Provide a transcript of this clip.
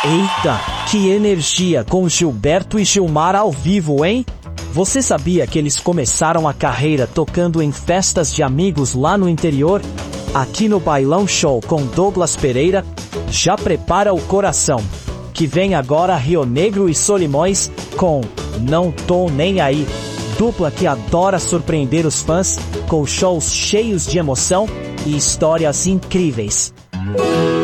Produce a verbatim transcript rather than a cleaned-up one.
Eita, que energia com Gilberto e Gilmar ao vivo, hein? Você sabia que eles começaram a carreira tocando em festas de amigos lá no interior? Aqui no Bailão Show com Douglas Pereira, já prepara o coração, que vem agora Rio Negro e Solimões com Não Tô Nem Aí, dupla que adora surpreender os fãs com shows cheios de emoção e histórias incríveis.